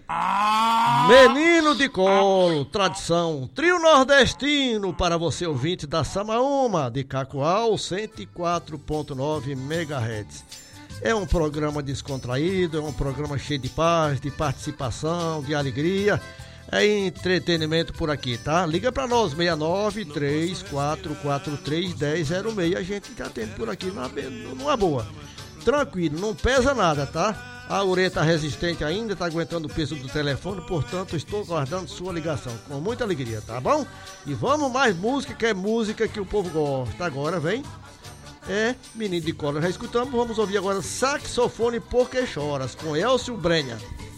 Menino de Colo, tradição, trio nordestino para você ouvinte da Samaúma, de Cacoal, 104.9 MHz. É um programa descontraído, é um programa cheio de paz, de participação, de alegria, é entretenimento por aqui, tá? Liga pra nós, 6934431006, a gente já tem por aqui numa boa. Tranquilo, não pesa nada, tá? A ureia tá resistente ainda, tá aguentando o peso do telefone, portanto estou guardando sua ligação com muita alegria, tá bom? E vamos mais música, que é música que o povo gosta. Agora vem, Menino de Colo, já escutamos, vamos ouvir agora Saxofone Porque Choras, com Elcio Brenha.